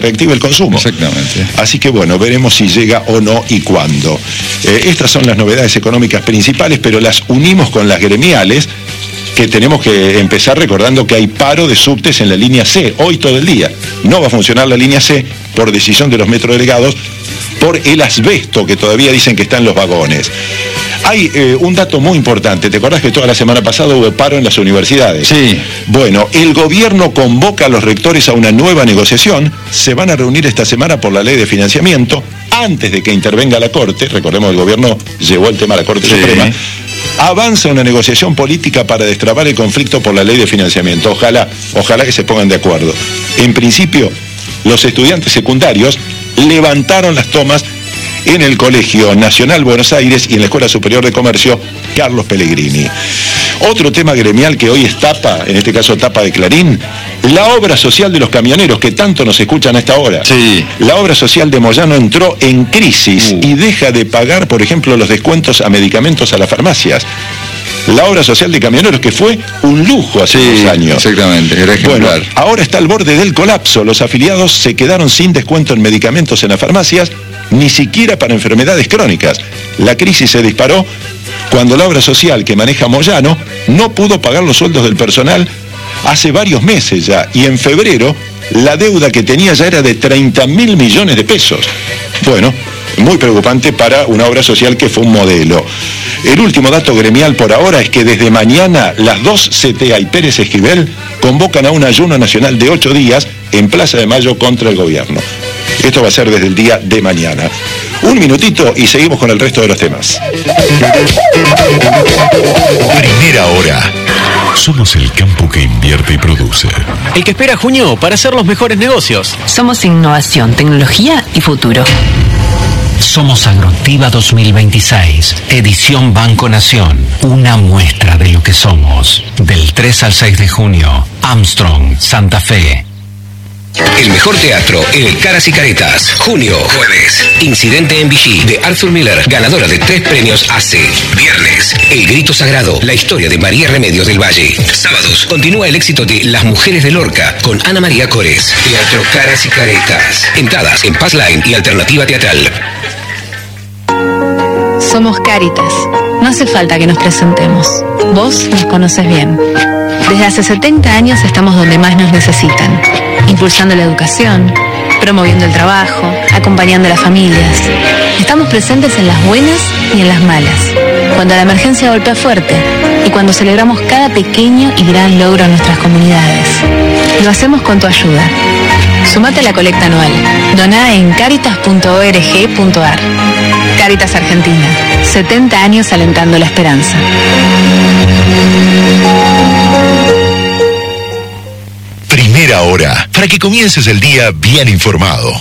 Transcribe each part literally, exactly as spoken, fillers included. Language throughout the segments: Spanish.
reactive el consumo. Exactamente. Así que bueno, veremos si llega o no y cuándo. Eh, estas son las novedades económicas principales, pero las unimos con las gremiales, que tenemos que empezar recordando que hay paro de subtes en la línea C, hoy todo el día. No va a funcionar la línea C por decisión de los metrodelegados, por el asbesto que todavía dicen que está en los vagones. Hay eh, un dato muy importante. ¿Te acordás que toda la semana pasada hubo paro en las universidades? Sí. Bueno, el gobierno convoca a los rectores a una nueva negociación. Se van a reunir esta semana por la ley de financiamiento, antes de que intervenga la Corte. Recordemos, el gobierno llevó el tema a la Corte Sí. Suprema. Avanza una negociación política para destrabar el conflicto por la ley de financiamiento. Ojalá, ojalá que se pongan de acuerdo. En principio, los estudiantes secundarios levantaron las tomas en el Colegio Nacional Buenos Aires y en la Escuela Superior de Comercio Carlos Pellegrini. Otro tema gremial que hoy es tapa, en este caso tapa de Clarín, la obra social de los camioneros, que tanto nos escuchan a esta hora. Sí. La obra social de Moyano entró en crisis Uh. y deja de pagar, por ejemplo, los descuentos a medicamentos a las farmacias. La obra social de camioneros, que fue un lujo hace Sí, unos años. exactamente, era Bueno, ejemplar. ahora está al borde del colapso. Los afiliados se quedaron sin descuento en medicamentos en las farmacias, ni siquiera para enfermedades crónicas. La crisis se disparó cuando la obra social que maneja Moyano no pudo pagar los sueldos del personal hace varios meses ya, y en febrero la deuda que tenía ya era de treinta mil millones de pesos. Bueno, muy preocupante para una obra social que fue un modelo. El último dato gremial por ahora es que desde mañana las dos C T A y Pérez Esquivel convocan a un ayuno nacional de ocho días en Plaza de Mayo contra el gobierno. Esto va a ser desde el día de mañana. Un minutito y seguimos con el resto de los temas. Primera hora. Somos el campo que invierte y produce. El que espera junio para hacer los mejores negocios. Somos innovación, tecnología y futuro. Somos Agroactiva dos mil veintiséis, edición Banco Nación, una muestra de lo que somos. Del tres al seis de junio, Armstrong, Santa Fe. El mejor teatro en el Caras y Caretas. Junio, jueves. Incidente en Vichy, de Arthur Miller, ganadora de tres premios A C E. Viernes, El Grito Sagrado, la historia de María Remedios del Valle. Sábados, continúa el éxito de Las Mujeres de Lorca, con Ana María Cores. Teatro Caras y Caretas. Entradas en Passline y Alternativa Teatral. Somos Cáritas. No hace falta que nos presentemos. Vos nos conoces bien. Desde hace setenta años estamos donde más nos necesitan, impulsando la educación, promoviendo el trabajo, acompañando a las familias. Estamos presentes en las buenas y en las malas, cuando la emergencia golpea fuerte y cuando celebramos cada pequeño y gran logro en nuestras comunidades. Lo hacemos con tu ayuda. Sumate a la colecta anual. Doná en caritas punto org punto ar. Cáritas Argentina. setenta años alentando la esperanza. Primera hora, para que comiences el día bien informado.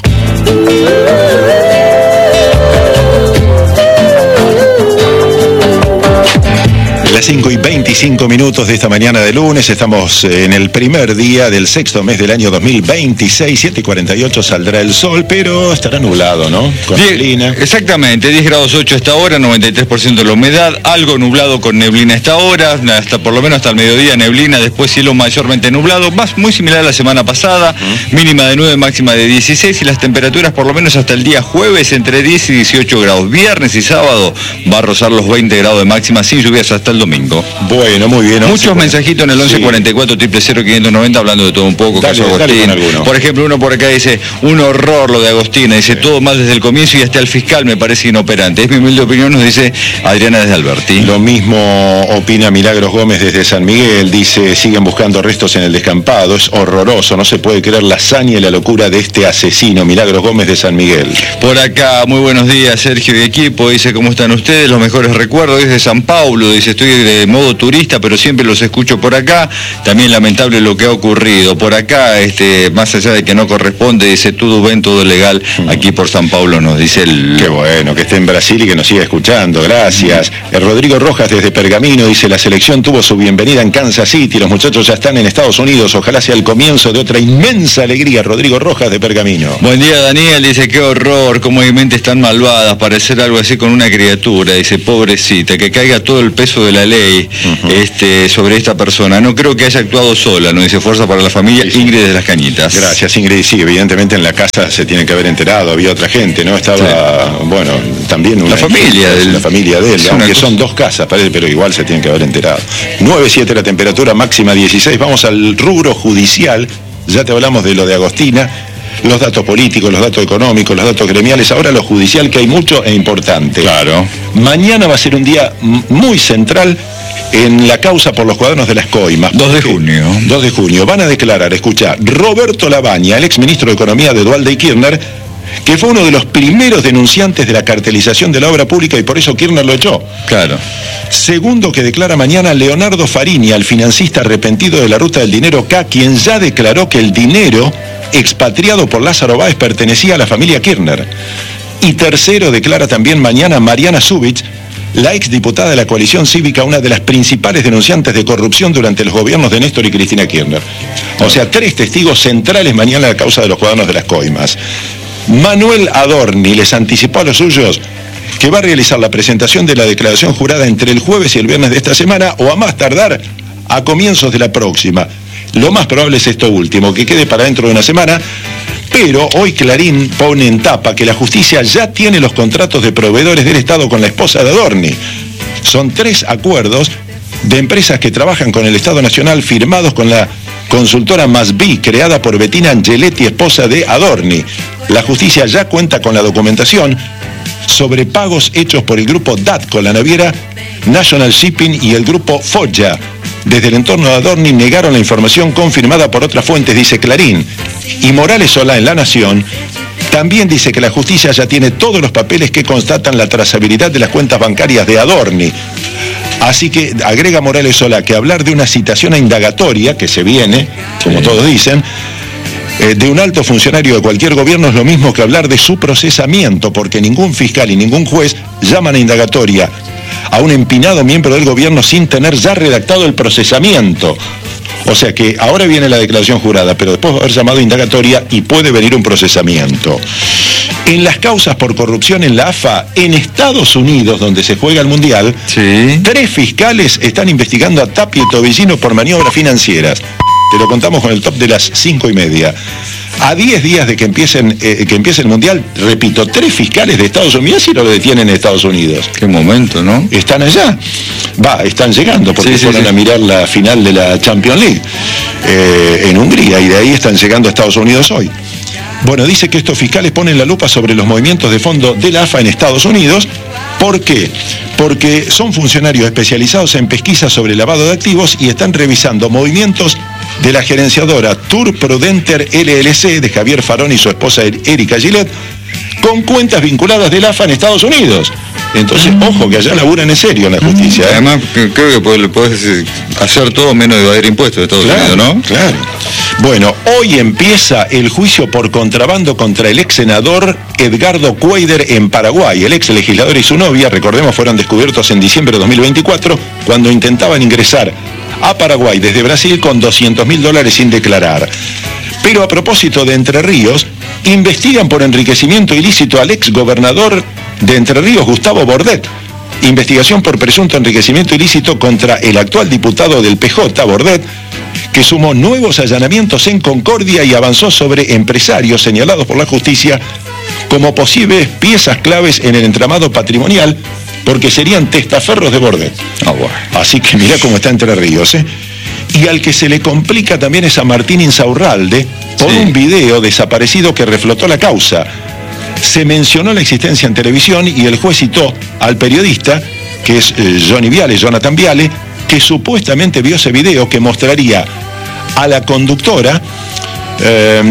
Las cinco y veinticinco minutos de esta mañana de lunes, estamos en el primer día del sexto mes del año dos mil veintiséis, siete y cuarenta y ocho saldrá el sol, pero estará nublado, ¿no? Con Die- neblina. Exactamente, diez grados ocho a esta hora, noventa y tres por ciento de la humedad, algo nublado con neblina a esta hora, hasta por lo menos hasta el mediodía neblina, después cielo mayormente nublado, más muy similar a la semana pasada, uh-huh. Mínima de nueve, máxima de dieciséis, y las temperaturas por lo menos hasta el día jueves entre diez y dieciocho grados. Viernes y sábado va a rozar los veinte grados de máxima sin lluvias hasta el domingo. Bueno, muy bien. Muchos mensajitos en el once cuarenta y cuatro, triple cero, quinientos noventa hablando de todo un poco. Dale, caso dale Agostín. con Por ejemplo, uno por acá dice, un horror lo de Agostina, dice, sí. Todo mal desde el comienzo y hasta el fiscal me parece inoperante. Es mi humilde opinión, nos dice Adriana desde Alberti. Lo mismo opina Milagros Gómez desde San Miguel, dice, siguen buscando restos en el descampado, es horroroso, no se puede creer la hazaña y la locura de este asesino. Milagros Gómez de San Miguel. Por acá, muy buenos días, Sergio y equipo, dice, ¿cómo están ustedes? Los mejores recuerdos desde San Paulo, dice, estoy de modo turista, pero siempre los escucho por acá. También lamentable lo que ha ocurrido. Por acá, este, más allá de que no corresponde, dice, todo ven, todo legal, aquí por San Paulo nos dice el... Qué bueno, que esté en Brasil y que nos siga escuchando, gracias. Mm. El Rodrigo Rojas desde Pergamino dice, la selección tuvo su bienvenida en Kansas City, los muchachos ya están en Estados Unidos, ojalá sea el comienzo de otra inmensa alegría. Rodrigo Rojas de Pergamino. Buen día, Daniel, dice, qué horror, cómo hay mentes tan malvadas para hacer algo así con una criatura, dice, pobrecita, que caiga todo el peso de la la ley uh-huh. este, sobre esta persona. No creo que haya actuado sola, no dice Fuerza para la Familia, sí, Ingrid de las Cañitas. Gracias, Ingrid. Sí, evidentemente en la casa se tiene que haber enterado, había otra gente, ¿no? Estaba, sí, bueno, también una... La familia hija, del... La familia de él, es aunque cosa... son dos casas, parece, pero igual se tienen que haber enterado. nueve siete la temperatura, máxima dieciséis. Vamos al rubro judicial. Ya te hablamos de lo de Agostina, los datos políticos, los datos económicos, los datos gremiales, ahora lo judicial, que hay mucho e importante. Claro. Mañana va a ser un día muy central en la causa por los cuadernos de las coimas. dos de junio. dos de junio. Van a declarar, escuchá, Roberto Labaña, el exministro de Economía de Duhalde y Kirchner, que fue uno de los primeros denunciantes de la cartelización de la obra pública y por eso Kirchner lo echó. Claro. Segundo, que declara mañana Leonardo Fariña, el financista arrepentido de la ruta del dinero K, quien ya declaró que el dinero expatriado por Lázaro Báez pertenecía a la familia Kirchner. Y tercero, declara también mañana Mariana Zubich, la exdiputada de la coalición cívica, una de las principales denunciantes de corrupción durante los gobiernos de Néstor y Cristina Kirchner. O sea, tres testigos centrales mañana a la causa de los cuadernos de las coimas. Manuel Adorni les anticipó a los suyos que va a realizar la presentación de la declaración jurada entre el jueves y el viernes de esta semana, o a más tardar a comienzos de la próxima. Lo más probable es esto último, que quede para dentro de una semana, pero hoy Clarín pone en tapa que la justicia ya tiene los contratos de proveedores del Estado con la esposa de Adorni. Son tres acuerdos de empresas que trabajan con el Estado Nacional firmados con la consultora Masbi, creada por Bettina Angeletti, esposa de Adorni. La justicia ya cuenta con la documentación sobre pagos hechos por el grupo D A T con la naviera National Shipping y el grupo Foggia. Desde el entorno de Adorni negaron la información confirmada por otras fuentes, dice Clarín. Y Morales Solá en La Nación también dice que la justicia ya tiene todos los papeles que constatan la trazabilidad de las cuentas bancarias de Adorni. Así que agrega Morales Solá que hablar de una citación a indagatoria, que se viene, como sí, todos dicen, eh, de un alto funcionario de cualquier gobierno es lo mismo que hablar de su procesamiento, porque ningún fiscal y ningún juez llaman a indagatoria a un empinado miembro del gobierno sin tener ya redactado el procesamiento. O sea que ahora viene la declaración jurada, pero después va a haber llamado a indagatoria y puede venir un procesamiento. En las causas por corrupción en la A F A, en Estados Unidos, donde se juega el Mundial, sí, tres fiscales están investigando a Tapia y Tobillino por maniobras financieras. Te lo contamos con el top de las cinco y media. A diez días de que empiecen eh, que empiece el Mundial, repito, tres fiscales de Estados Unidos y no lo detienen en Estados Unidos. Qué momento, ¿no? Están allá. Va, están llegando, porque sí, fueron sí, sí. a mirar la final de la Champions League eh, en Hungría, y de ahí están llegando a Estados Unidos hoy. Bueno, dice que estos fiscales ponen la lupa sobre los movimientos de fondo de la A F A en Estados Unidos. ¿Por qué? Porque son funcionarios especializados en pesquisa sobre lavado de activos y están revisando movimientos de la gerenciadora Tour Prudenter L L C de Javier Farón y su esposa Erika Gillette, con cuentas vinculadas de la A F A en Estados Unidos. Entonces, ojo, que allá laburan en serio en la justicia. ¿eh? Además, creo que puedes hacer todo menos evadir impuestos de Estados claro, Unidos, ¿no? Claro. Bueno, hoy empieza el juicio por contrabando contra el ex senador Edgardo Cuader en Paraguay. El ex legislador y su novia, recordemos, fueron descubiertos en diciembre de dos mil veinticuatro cuando intentaban ingresar a Paraguay desde Brasil con doscientos mil dólares sin declarar. Pero a propósito de Entre Ríos, investigan por enriquecimiento ilícito al ex gobernador de Entre Ríos, Gustavo Bordet. Investigación por presunto enriquecimiento ilícito contra el actual diputado del P J, Bordet, que sumó nuevos allanamientos en Concordia y avanzó sobre empresarios señalados por la justicia como posibles piezas claves en el entramado patrimonial, porque serían testaferros de Bordet. Oh, bueno. Así que mirá cómo está Entre Ríos, ¿eh? Y al que se le complica también es a Martín Insaurralde por sí. un video desaparecido que reflotó la causa. Se mencionó la existencia en televisión y el juez citó al periodista, que es eh, Johnny Viale, Jonathan Viale, que supuestamente vio ese video que mostraría a la conductora, eh,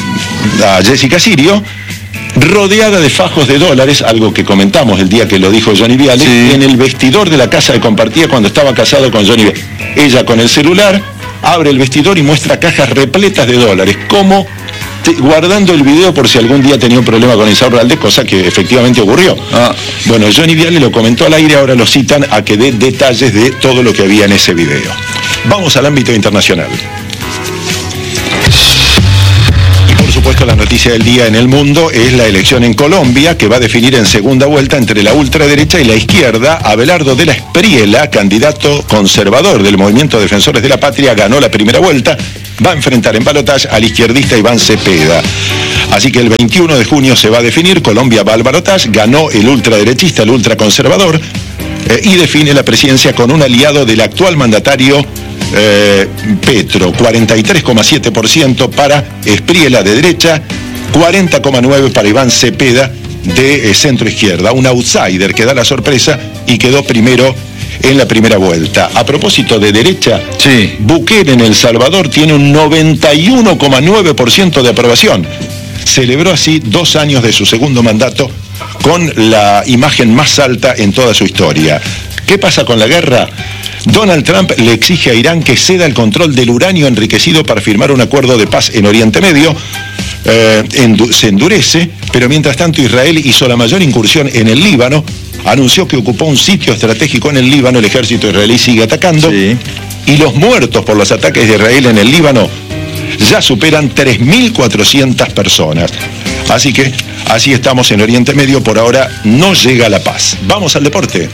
a Jessica Sirio, rodeada de fajos de dólares, algo que comentamos el día que lo dijo Johnny Viale, sí. en el vestidor de la casa de compartida cuando estaba casado con Johnny Viale. Ella con el celular abre el vestidor y muestra cajas repletas de dólares, como te, guardando el video por si algún día tenía un problema con Insaurralde, cosa que efectivamente ocurrió. Ah. Bueno, Johnny Viale lo comentó al aire, ahora lo citan a que dé detalles de todo lo que había en ese video. Vamos al ámbito internacional. supuesto, la noticia del día en el mundo es la elección en Colombia, que va a definir en segunda vuelta entre la ultraderecha y la izquierda. Abelardo de la Espriella, candidato conservador del Movimiento Defensores de la Patria, ganó la primera vuelta. Va a enfrentar en balotaje al izquierdista Iván Cepeda. Así que el veintiuno de junio se va a definir. Colombia va al balotaje. Ganó el ultraderechista, el ultraconservador, eh, y define la presidencia con un aliado del actual mandatario eh, Petro. cuarenta y tres coma siete por ciento para Espriella de derecha, cuarenta coma nueve por ciento para Iván Cepeda de eh, centro izquierda. Un outsider que da la sorpresa y quedó primero en la primera vuelta. A propósito de derecha, sí. Bukele en El Salvador tiene un noventa y uno coma nueve por ciento de aprobación. Celebró así dos años de su segundo mandato con la imagen más alta en toda su historia. ¿Qué pasa con la guerra? Donald Trump le exige a Irán que ceda el control del uranio enriquecido para firmar un acuerdo de paz en Oriente Medio. Eh, endu- se endurece, pero mientras tanto Israel hizo la mayor incursión en el Líbano, anunció que ocupó un sitio estratégico en el Líbano. El ejército israelí sigue atacando, sí. Y los muertos por los ataques de Israel en el Líbano ya superan tres mil cuatrocientas personas. Así que así estamos en Oriente Medio. Por ahora no llega la paz. Vamos al deporte.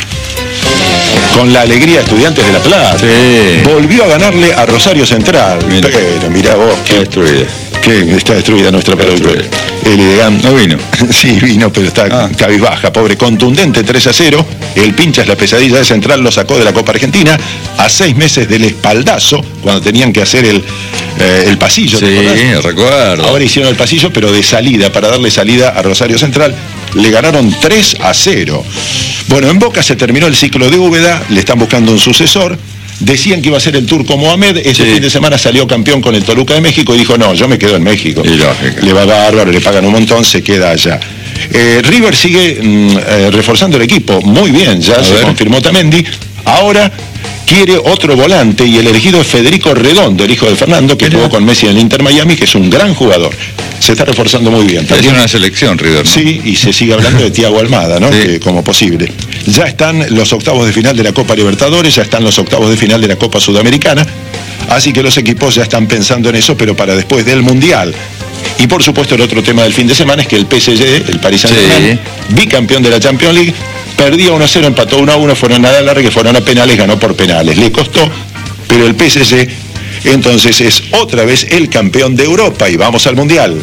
Con la alegría de Estudiantes de La Plata. Sí. Volvió a ganarle a Rosario Central. Mira. Pero mirá vos, Está destruida. que está destruida nuestra pelota. El Idegam No vino. Sí, vino, pero está Ah. cabizbaja, pobre. Contundente tres a cero. El Pinchas, la pesadilla de Central, lo sacó de la Copa Argentina a seis meses del espaldazo, cuando tenían que hacer el, eh, el pasillo. ¿te acordás? Sí, recuerdo. Ahora hicieron el pasillo, pero de salida, para darle salida a Rosario Central. Le ganaron tres a cero. Bueno, en Boca se terminó el ciclo de Úbeda, le están buscando un sucesor. Decían que iba a ser el turco Mohamed. Ese Sí. fin de semana salió campeón con el Toluca de México y dijo, no, yo me quedo en México. Y lógica. Le va bárbaro, le pagan un montón, se queda allá. Eh, River sigue mm, eh, reforzando el equipo, muy bien, ya A se ver. confirmó Tamendi. Ahora quiere otro volante y el elegido es Federico Redondo, el hijo de Fernando, que Mirá. jugó con Messi en el Inter Miami, que es un gran jugador. Se está reforzando muy bien. Es También- una selección, River, ¿no? Sí, y se sigue hablando de Thiago Almada, ¿no? Sí. Que como posible. Ya están los octavos de final de la Copa Libertadores, ya están los octavos de final de la Copa Sudamericana, así que los equipos ya están pensando en eso, pero para después del Mundial. Y por supuesto el otro tema del fin de semana es que el P S G, el Paris Saint-Germain, bicampeón de la Champions League, perdía uno a cero, empató uno a uno, fueron a la larga, fueron a penales, ganó por penales. Le costó, pero el P S G entonces es otra vez el campeón de Europa y vamos al Mundial.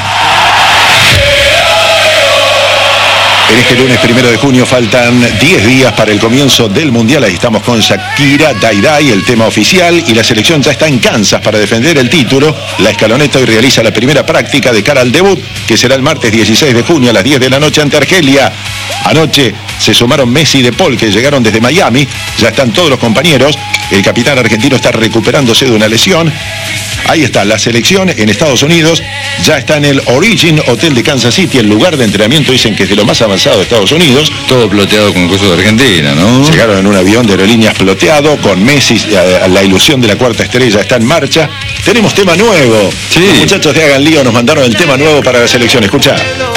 En este lunes primero de junio faltan diez días para el comienzo del Mundial. Ahí estamos con Shakira, Dai Dai, el tema oficial, y la selección ya está en Kansas para defender el título. La escaloneta hoy realiza la primera práctica de cara al debut, que será el martes dieciséis de junio a las diez de la noche ante Argelia. Anoche se sumaron Messi y De Paul, que llegaron desde Miami. Ya están todos los compañeros. El capitán argentino está recuperándose de una lesión. Ahí está la selección en Estados Unidos. Ya está en el Origin Hotel de Kansas City, el lugar de entrenamiento, dicen que es de lo más avanzado de Estados Unidos. Todo ploteado con cosas de Argentina, ¿no? Llegaron en un avión de aerolíneas ploteado, con Messi, eh, la ilusión de la cuarta estrella está en marcha. Tenemos tema nuevo. Sí. Los muchachos de Hagan Lío nos mandaron el tema nuevo para la selección. Escucha.